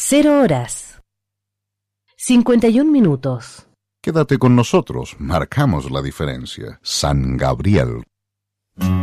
0 horas 51 minutos. Quédate con nosotros, marcamos la diferencia. San Gabriel.